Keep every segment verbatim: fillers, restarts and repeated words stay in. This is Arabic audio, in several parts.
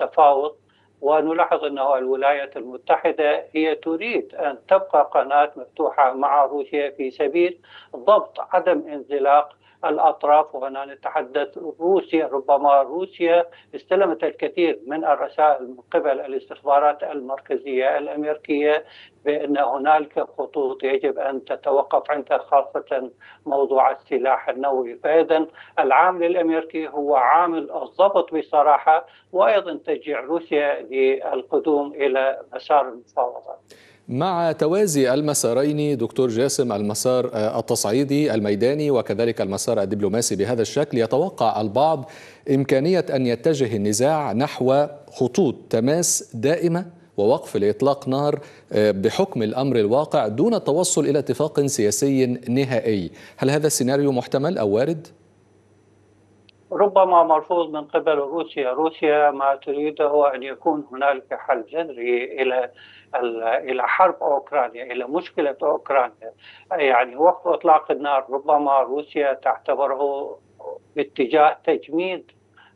التفاوض. ونلاحظ أنه الولايات المتحدة هي تريد أن تبقى قناة مفتوحة مع روسيا في سبيل ضبط عدم انزلاق الأطراف. وهنا نتحدث روسيا، ربما روسيا استلمت الكثير من الرسائل من قبل الاستخبارات المركزية الأمريكية بأن هنالك خطوط يجب أن تتوقف عندها، خاصة موضوع السلاح النووي. فإذا العامل الأمريكي هو عامل الضبط بصراحة، وأيضا تشجيع روسيا للقدوم إلى مسار المفاوضات. مع توازي المسارين دكتور جاسم، المسار التصعيدي الميداني وكذلك المسار الدبلوماسي بهذا الشكل، يتوقع البعض إمكانية أن يتجه النزاع نحو خطوط تماس دائمة ووقف لإطلاق نار بحكم الأمر الواقع دون التوصل إلى اتفاق سياسي نهائي. هل هذا السيناريو محتمل أو وارد؟ ربما مرفوض من قبل روسيا. روسيا ما تريده أن يكون هنالك حل جذري إلى إلى حرب أوكرانيا، إلى مشكلة أوكرانيا. يعني وقف إطلاق النار ربما روسيا تعتبره باتجاه تجميد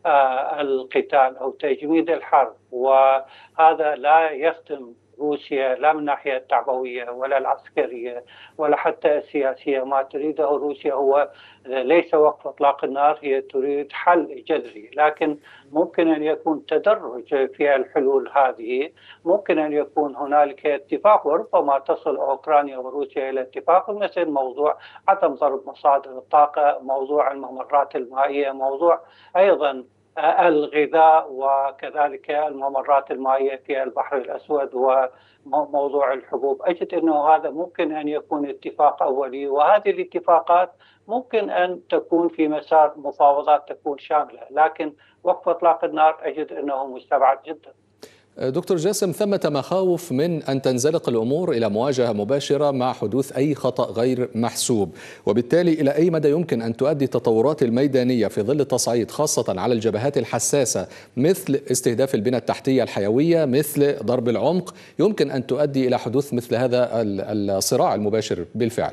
القتال أو تجميد الحرب، وهذا لا يخدم روسيا لا من الناحية التعبوية ولا العسكرية ولا حتى السياسية. ما تريده روسيا هو ليس وقف إطلاق النار، هي تريد حل جذري. لكن ممكن أن يكون تدرج في الحلول هذه، ممكن أن يكون هنالك اتفاق وربما تصل أوكرانيا وروسيا إلى اتفاق، مثل موضوع عدم ضرب مصادر الطاقة، موضوع الممرات المائية، موضوع أيضا الغذاء وكذلك الممرات المائية في البحر الأسود وموضوع الحبوب. أجد أنه هذا ممكن أن يكون اتفاق أولي، وهذه الاتفاقات ممكن أن تكون في مسار مفاوضات تكون شاملة، لكن وقف إطلاق النار أجد أنه مستبعد جدا. دكتور جاسم، ثمة مخاوف من أن تنزلق الأمور إلى مواجهة مباشرة مع حدوث أي خطأ غير محسوب، وبالتالي إلى أي مدى يمكن أن تؤدي التطورات الميدانية في ظل التصعيد خاصة على الجبهات الحساسة مثل استهداف البنى التحتية الحيوية، مثل ضرب العمق، يمكن أن تؤدي إلى حدوث مثل هذا الصراع المباشر بالفعل؟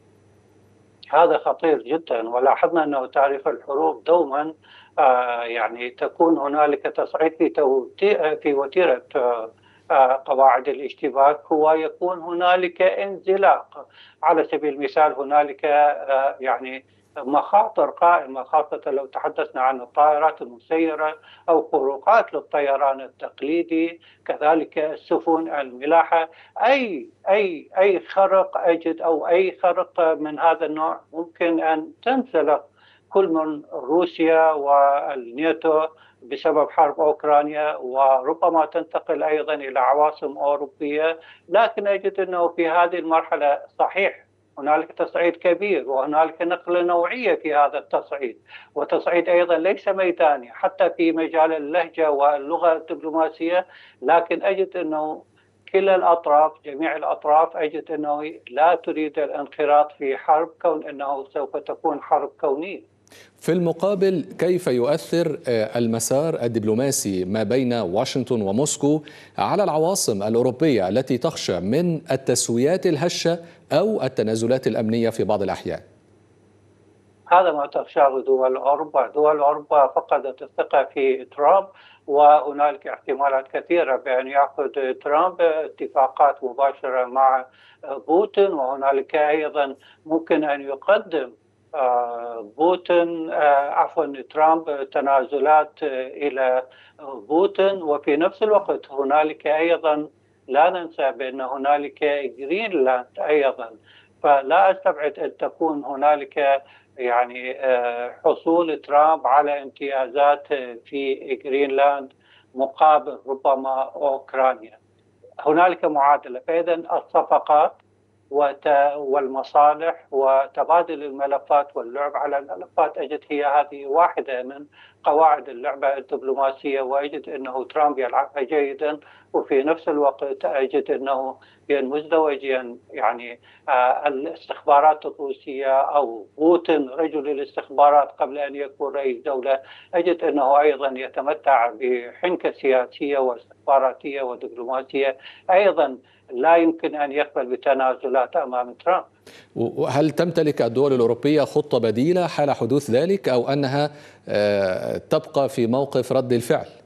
هذا خطير جدا، ولاحظنا أنه تعريف الحروب دوما آه يعني تكون هنالك تصعيد في في وتيرة آه قواعد الاشتباك، ويكون هنالك انزلاق. على سبيل المثال هنالك آه يعني مخاطر قائمة، خاصة لو تحدثنا عن الطائرات المسيرة أو خروقات للطيران التقليدي، كذلك السفن الملاحة. أي أي أي خرق أجد أو أي خرق من هذا النوع ممكن أن تنزلق كل من روسيا والناتو بسبب حرب أوكرانيا، وربما تنتقل أيضا إلى عواصم أوروبية. لكن أجد أنه في هذه المرحلة صحيح هنالك تصعيد كبير، وهنالك نقلة نوعية في هذا التصعيد، وتصعيد أيضا ليس ميداني حتى في مجال اللهجة واللغة الدبلوماسية. لكن أجد أنه كلا الأطراف، جميع الأطراف، أجد أنه لا تريد الانخراط في حرب، كون أنه سوف تكون حرب كونية. في المقابل، كيف يؤثر المسار الدبلوماسي ما بين واشنطن وموسكو على العواصم الأوروبية التي تخشى من التسويات الهشة أو التنازلات الأمنية في بعض الأحيان؟ هذا ما تخشاه دول أوروبا. دول أوروبا فقدت الثقة في ترامب، وهنالك احتمالات كثيرة بأن يأخذ ترامب اتفاقات مباشرة مع بوتين، وهنالك أيضا ممكن أن يقدم بوتين عفوا ترامب تنازلات إلى بوتين. وفي نفس الوقت هنالك أيضا لا ننسى بأن هنالك جرينلاند أيضا، فلا أستبعد أن تكون هنالك يعني حصول ترامب على امتيازات في جرينلاند مقابل ربما أوكرانيا. هنالك معادلة. فإذا الصفقات والمصالح وتبادل الملفات واللعب على الملفات أجد هي هذه واحدة من قواعد اللعبة الدبلوماسية، وأجد أنه ترامب يلعبها جيدا، وفي نفس الوقت أجد أنه بين مزدوجين. يعني آه الاستخبارات الروسية أو بوتين رجل الاستخبارات قبل أن يكون رئيس دولة، أجد أنه أيضا يتمتع بحنكة سياسية واستخباراتية ودبلوماسية أيضا لا يمكن أن يقبل بتنازلات أمام ترامب. وهل تمتلك الدول الأوروبية خطة بديلة حال حدوث ذلك، أو أنها تبقى في موقف رد الفعل؟